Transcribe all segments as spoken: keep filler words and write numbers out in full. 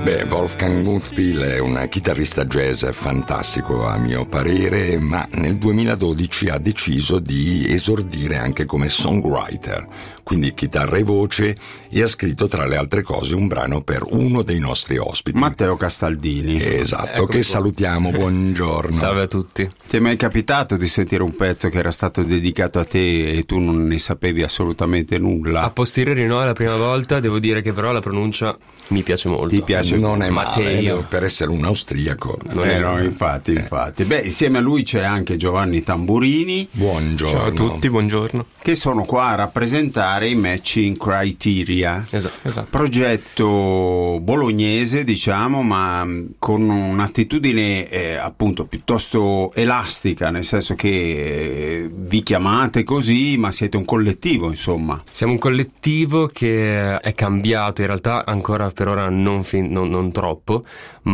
Beh, Wolfgang Muthpil è un chitarrista jazz fantastico a mio parere, ma nel duemiladodici ha deciso di esordire anche come songwriter, quindi chitarra e voce, e ha scritto tra le altre cose un brano per uno dei nostri ospiti, Matteo Castaldini. Esatto, Eccomi che qua. salutiamo, buongiorno. Salve a tutti. Ti è mai capitato di sentire un pezzo che era stato dedicato a te e tu non ne sapevi assolutamente nulla? A posteriori no, è la prima volta, devo dire che però la pronuncia mi piace molto. Ti piace? Non è male, Matteo. per essere un austriaco. Non Eh è- no, infatti, infatti. Beh, insieme a lui c'è anche Giovanni Tamburini, Buongiorno. Ciao a tutti, buongiorno. che sono qua a rappresentare i Matching Criteria. Esatto. Esatto. Progetto bolognese, diciamo, ma mh, con un'attitudine eh, appunto piuttosto elastica, nel senso che eh, vi chiamate così, ma siete un collettivo, insomma. Siamo un collettivo che è cambiato, in realtà ancora per ora non, fin- non- non troppo,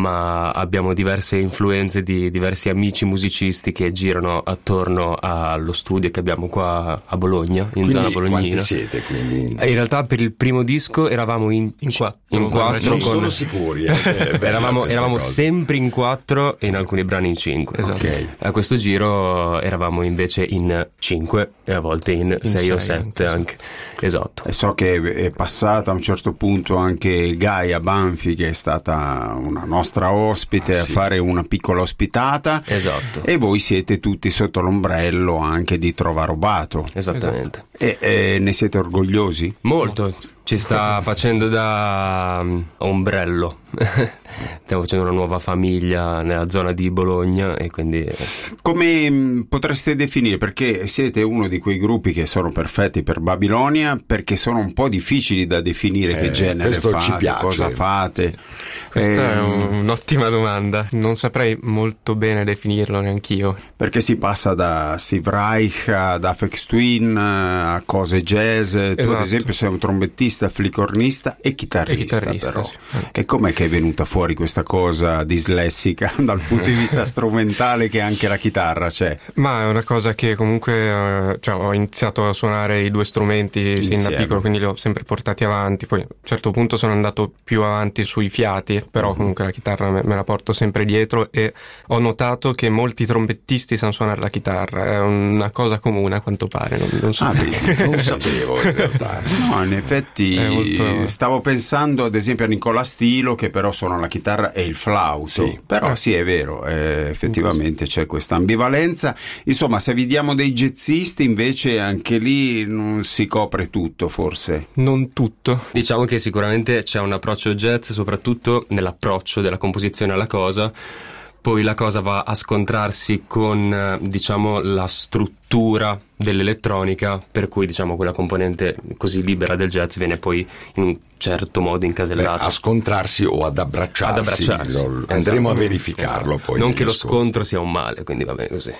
ma abbiamo diverse influenze di diversi amici musicisti che girano attorno allo studio che abbiamo qua a Bologna, in Quindi zona quanti bolognina. siete? Quindi? E in realtà per il primo disco eravamo in, In quattro. in quattro Non con- sono sicuri. eh, che è bella eravamo questa eravamo cosa. sempre in quattro e in alcuni brani in cinque. Esatto. Ok. A questo giro eravamo invece in cinque e a volte in sei o sei sette anche, anche. Esatto. E so che è passata a un certo punto anche Gaia Banfi, che è stata una nostra ospite, Ah, a sì. fare una piccola ospitata. Esatto. E voi siete tutti sotto l'ombrello anche di Trovarobato. Esattamente. E, e ne siete orgogliosi? Molto. Ci sta facendo da um, ombrello. Stiamo facendo una nuova famiglia nella zona di Bologna e quindi eh, Come mh, potreste definire? Perché siete uno di quei gruppi che sono perfetti per Babilonia, perché sono un po' difficili da definire Eh, che genere questo fate, ci piace. cosa fate. Questa è Ehm, un'ottima domanda. Non saprei molto bene definirlo neanch'io. Perché si passa da Steve Reich ad Aphex Twin a cose jazz. Tu ad Esatto. esempio sei un trombettista, flicornista e chitarrista, E chitarrista, però. sì, anche. E com'è che è venuta fuori questa cosa dislessica dal punto di vista strumentale, che anche la chitarra c'è? Ma è una cosa che comunque eh, cioè, ho iniziato a suonare i due strumenti sin da Insieme. piccolo, quindi li ho sempre portati avanti. Poi a un certo punto sono andato più avanti sui fiati, però comunque la chitarra me, me la porto sempre dietro e ho notato che molti trombettisti sanno suonare la chitarra. È una cosa comune a quanto pare. Non, non so. Ah, vedi. Non sapevo in realtà. No, in effetti È molto- stavo pensando ad esempio a Nicola Stilo, che però suona la chitarra e il flauto. Sì. Però sì, è vero, eh, effettivamente c'è questa ambivalenza. Insomma, se vi diamo dei jazzisti, invece anche lì non si copre tutto, forse. Non tutto. diciamo che sicuramente c'è un approccio jazz, soprattutto nell'approccio della composizione alla cosa. Poi la cosa va a scontrarsi con, eh, diciamo, la struttura dell'elettronica, per cui, diciamo, quella componente così libera del jazz viene poi in un certo modo Beh, incasellata. a scontrarsi o ad abbracciarsi, Ad abbracciarsi. lo- andremo Esatto. a verificarlo poi. Non negli che lo ascolti. scontro sia un male, quindi va bene così.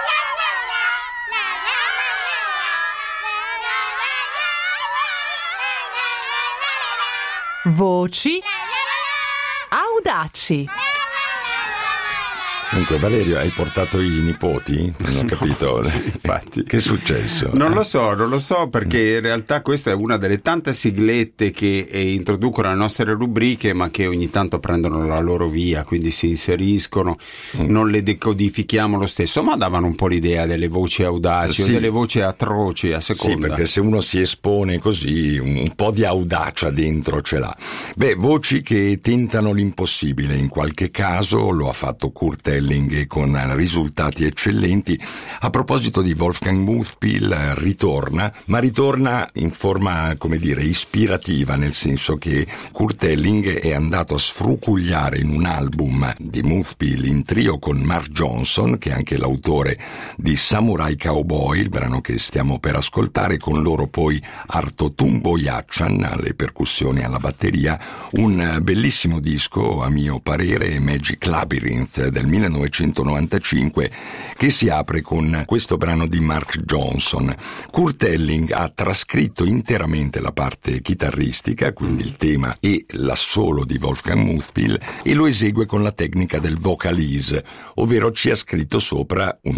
Voci audaci. Comunque Valerio, hai portato i nipoti? Non ho capito. infatti. Che è successo? Non lo so, non lo so, perché in realtà questa è una delle tante siglette che eh, introducono le nostre rubriche, ma che ogni tanto prendono la loro via, quindi si inseriscono, non le decodifichiamo lo stesso, ma davano un po' l'idea delle voci audaci Sì. o delle voci atroci a Sì, seconda. perché se uno si espone così, un, un po' di audacia dentro ce l'ha. Beh, voci che tentano l'impossibile, in qualche caso lo ha fatto Kurt Elling con risultati eccellenti. A proposito di Wolfgang Muthpil, ritorna, ma ritorna in forma, come dire, ispirativa, nel senso che Kurt Elling è andato a sfrucugliare in un album di Muthpil in trio con Mark Johnson, che è anche l'autore di Samurai Cowboy, il brano che stiamo per ascoltare, con loro poi Arto Tumbo Yachan alle percussioni e alla batteria, un bellissimo disco a mio parere, Magic Labyrinth del millenovecentonovantacinque, che si apre con questo brano di Mark Johnson. Kurt Elling ha trascritto interamente la parte chitarristica, quindi il tema e l'assolo di Wolfgang Muthpil, e lo esegue con la tecnica del vocalise, ovvero ci ha scritto sopra un